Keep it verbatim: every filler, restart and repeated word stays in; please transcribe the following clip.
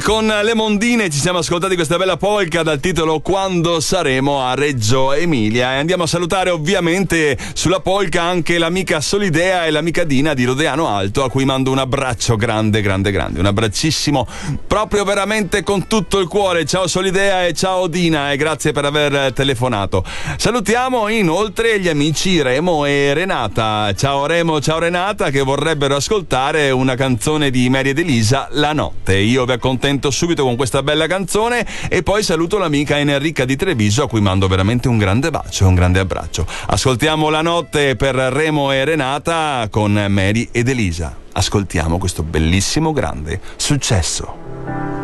con le Mondine ci siamo ascoltati questa bella polka dal titolo Quando saremo a Reggio Emilia, e andiamo a salutare ovviamente sulla polka anche l'amica Solidea e l'amica Dina di Rodeano Alto, a cui mando un abbraccio grande grande grande, un abbraccissimo proprio veramente con tutto il cuore. Ciao Solidea e ciao Dina, e grazie per aver telefonato. Salutiamo inoltre gli amici Remo e Renata. Ciao Remo, ciao Renata, che vorrebbero ascoltare una canzone di Mary ed Elisa, La Notte. Io vi accontento subito con questa bella canzone e poi saluto l'amica Enrica di Treviso, a cui mando veramente un grande bacio e un grande abbraccio. Ascoltiamo La Notte per Remo e Renata con Mary ed Elisa. Ascoltiamo questo bellissimo grande successo.